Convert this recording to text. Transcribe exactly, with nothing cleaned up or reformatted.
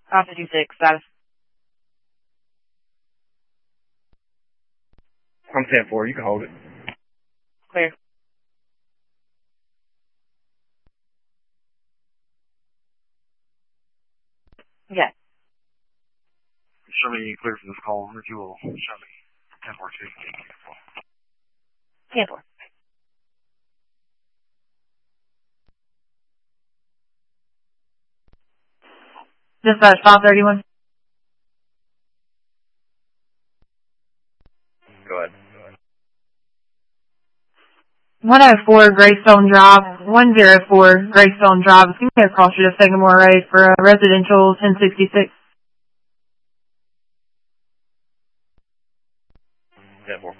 Alpha two six, status. I'm ten four, you can hold it. Clear. Yeah. Show me clear for this call, if you will. Show me. ten four two. ten four. Dispatch five thirty-one. Go ahead. one oh four Greystone Drive, one oh four Greystone Drive. It's going to be across you to Sycamore Road for a residential ten sixty-six. ten four.